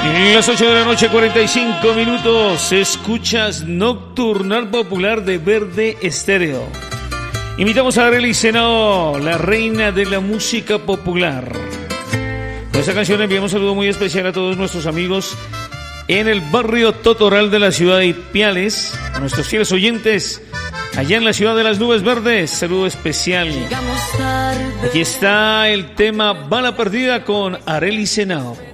Las 8 de la noche, 45 minutos. Escuchas Nocturnal Popular de Verde Estéreo. Invitamos a Arely Senao, la reina de la música popular. Con esta canción enviamos un saludo muy especial a todos nuestros amigos en el barrio Totoral de la ciudad de Ipiales, a nuestros fieles oyentes allá en la ciudad de las nubes verdes. Saludo especial. Aquí está el tema Bala Perdida con Arely Senao.